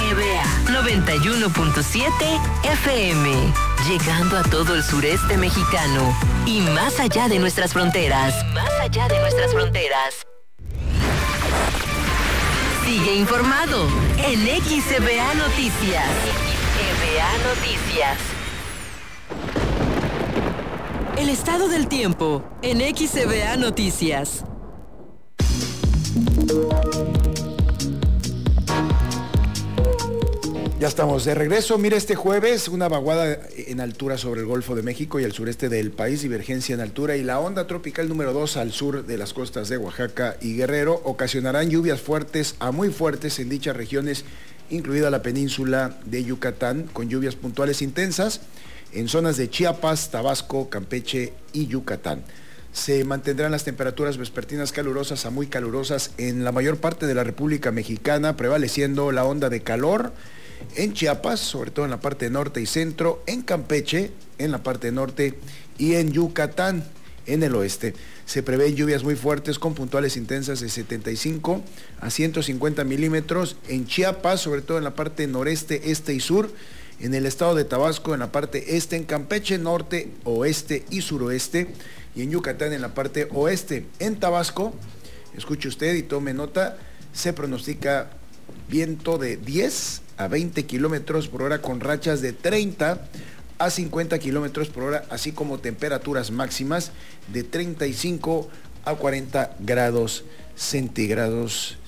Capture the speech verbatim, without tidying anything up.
V A noventa y uno punto siete F M, llegando a todo el sureste mexicano y más allá de nuestras fronteras. Y más allá de nuestras fronteras. Sigue informado en X V A Noticias. X V A Noticias. El estado del tiempo en X V A Noticias. Ya estamos de regreso. Mira, este jueves una vaguada en altura sobre el Golfo de México y el sureste del país, divergencia en altura y la onda tropical número dos al sur de las costas de Oaxaca y Guerrero ocasionarán lluvias fuertes a muy fuertes en dichas regiones, incluida la península de Yucatán, con lluvias puntuales intensas en zonas de Chiapas, Tabasco, Campeche y Yucatán. Se mantendrán las temperaturas vespertinas calurosas a muy calurosas en la mayor parte de la República Mexicana, prevaleciendo la onda de calor en Chiapas, sobre todo en la parte norte y centro, en Campeche, en la parte norte y en Yucatán, en el oeste. Se prevén lluvias muy fuertes con puntuales intensas de setenta y cinco a ciento cincuenta milímetros en Chiapas, sobre todo en la parte noreste, este y sur, en el estado de Tabasco, en la parte este, en Campeche, norte, oeste y suroeste, y en Yucatán en la parte oeste. En Tabasco, escuche usted y tome nota, se pronostica viento de diez a veinte kilómetros por hora con rachas de treinta a cincuenta kilómetros por hora, así como temperaturas máximas de treinta y cinco a cuarenta grados centígrados